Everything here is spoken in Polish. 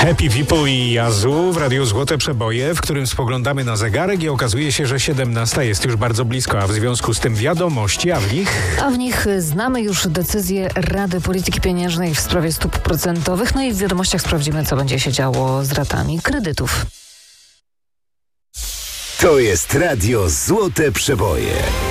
Happy Vipu i Yazu w Radiu Złote Przeboje, w którym spoglądamy na zegarek i okazuje się, że 17 jest już bardzo blisko, a w związku z tym wiadomości, A w nich znamy już decyzję Rady Polityki Pieniężnej w sprawie stóp procentowych, no i w wiadomościach sprawdzimy, co będzie się działo z ratami kredytów. To jest Radio Złote Przeboje.